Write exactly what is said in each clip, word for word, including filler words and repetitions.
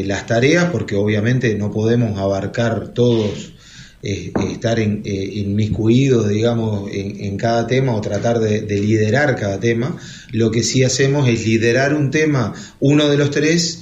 las tareas, porque obviamente no podemos abarcar todos, eh, estar en, eh, inmiscuidos, digamos, en, en cada tema o tratar de, de liderar cada tema. Lo que sí hacemos es liderar un tema, uno de los tres,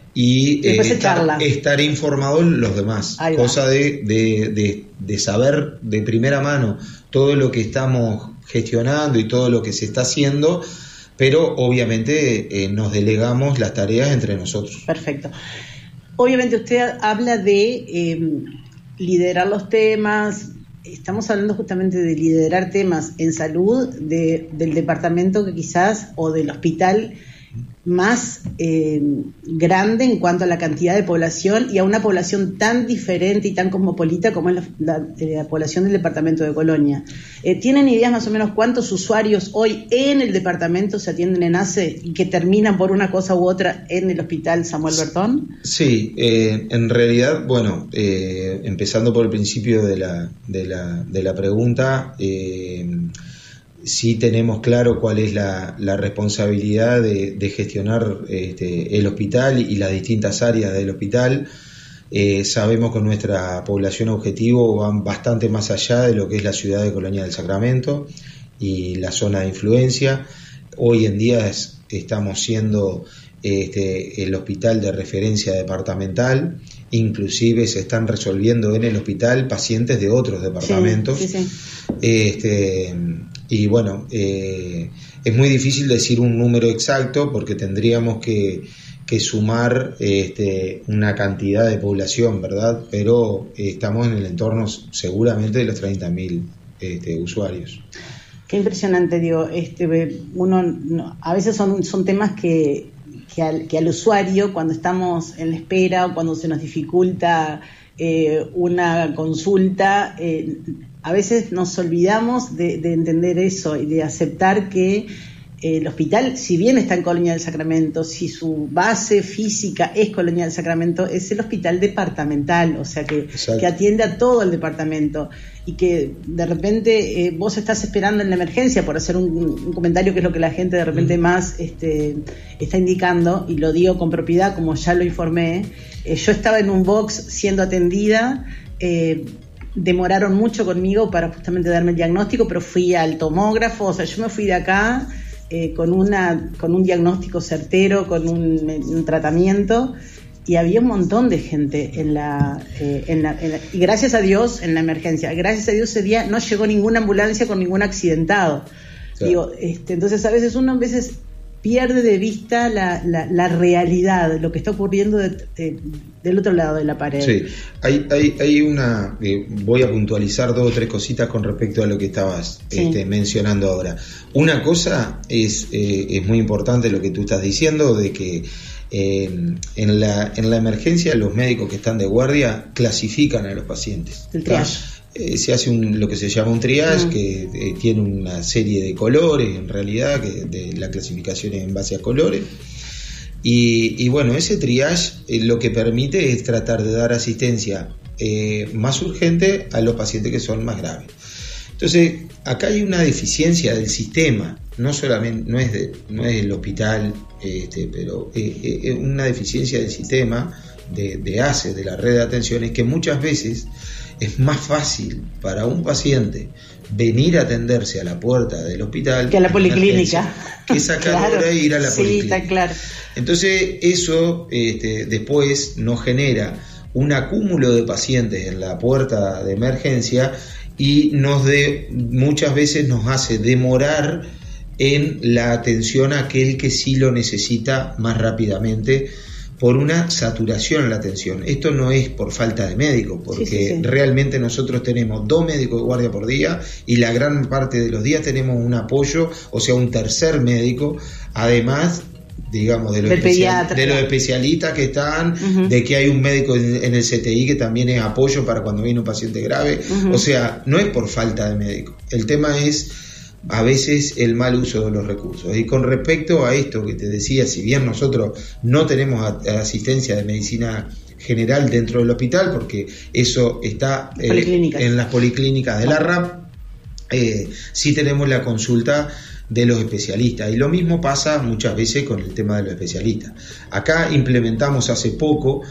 y eh, estar, estar informados los demás, cosa de, de, de, de saber de primera mano todo lo que estamos gestionando y todo lo que se está haciendo, pero obviamente eh, nos delegamos las tareas entre nosotros. Perfecto. Obviamente usted habla de eh, liderar los temas. Estamos hablando justamente de liderar temas en salud de, del departamento que quizás, o del hospital más eh, grande en cuanto a la cantidad de población y a una población tan diferente y tan cosmopolita como es la, la, la población del departamento de Colonia. Eh, ¿Tienen ideas más o menos cuántos usuarios hoy en el departamento se atienden en A C E y que terminan por una cosa u otra en el hospital Samuel Bertón? Sí, eh, en realidad, bueno, eh, empezando por el principio de la, de la, de la pregunta, eh, sí tenemos claro cuál es la, la responsabilidad de, de gestionar este, el hospital y las distintas áreas del hospital. Eh, sabemos que nuestra población objetivo va bastante más allá de lo que es la ciudad de Colonia del Sacramento y la zona de influencia. Hoy en día es, estamos siendo este, el hospital de referencia departamental, inclusive se están resolviendo en el hospital pacientes de otros departamentos. Sí, sí, sí. Este, y bueno, eh, es muy difícil decir un número exacto porque tendríamos que, que sumar este, una cantidad de población, ¿verdad? Pero eh, estamos en el entorno seguramente de los treinta mil este, usuarios. Qué impresionante, digo, este, uno no, a veces son, son temas que, que, al, que al usuario, cuando estamos en la espera o cuando se nos dificulta eh, una consulta, eh, a veces nos olvidamos de, de entender eso y de aceptar que eh, el hospital, si bien está en Colonia del Sacramento, si su base física es Colonia del Sacramento, es el hospital departamental, o sea que, que atiende a todo el departamento, y que de repente eh, vos estás esperando en la emergencia, por hacer un, un comentario que es lo que la gente de repente mm. más este, está indicando, y lo digo con propiedad como ya lo informé. Eh, yo estaba en un box siendo atendida, eh, demoraron mucho conmigo para justamente darme el diagnóstico, pero fui al tomógrafo, o sea, yo me fui de acá eh, con una con un diagnóstico certero, con un, un tratamiento, y había un montón de gente en la, eh, en la, en la y gracias a Dios en la emergencia, gracias a Dios ese día no llegó ninguna ambulancia con ningún accidentado. Sí. Digo, este, entonces a veces uno a veces pierde de vista la, la, la realidad, lo que está ocurriendo de, de, del otro lado de la pared. Sí, hay, hay, hay una, eh, voy a puntualizar dos o tres cositas con respecto a lo que estabas sí. este, mencionando ahora. Una cosa es, eh, es muy importante lo que tú estás diciendo, de que eh, en, la, en la emergencia los médicos que están de guardia clasifican a los pacientes. El triage. Eh, se hace un, lo que se llama un triage, mm. que eh, tiene una serie de colores, en realidad, que de la clasificación es en base a colores. Y, y bueno, ese triage eh, lo que permite es tratar de dar asistencia eh, más urgente a los pacientes que son más graves. Entonces, acá hay una deficiencia del sistema, no solamente, no es, de, no es el hospital, este, pero es eh, eh, una deficiencia del sistema de, de A C E, de la red de atenciones, que muchas veces es más fácil para un paciente venir a atenderse a la puerta del hospital que a la policlínica, que sacar claro. hora e ir a la sí, policlínica. Está claro. Entonces eso este, después nos genera un acúmulo de pacientes en la puerta de emergencia y nos de, muchas veces nos hace demorar en la atención a aquel que sí lo necesita más rápidamente, por una saturación en la atención. Esto no es por falta de médicos, porque sí, sí, sí. realmente nosotros tenemos dos médicos de guardia por día y la gran parte de los días tenemos un apoyo, o sea, un tercer médico, además, digamos, de los, especial, de los especialistas que están, uh-huh. de que hay un médico en, en el C T I que también es apoyo para cuando viene un paciente grave. Uh-huh. O sea, no es por falta de médicos. El tema es a veces el mal uso de los recursos. Y con respecto a esto que te decía, si bien nosotros no tenemos asistencia de medicina general dentro del hospital, porque eso está eh, en las policlínicas de la R A P, eh, sí tenemos la consulta de los especialistas, y lo mismo pasa muchas veces con el tema de los especialistas. Acá implementamos hace poco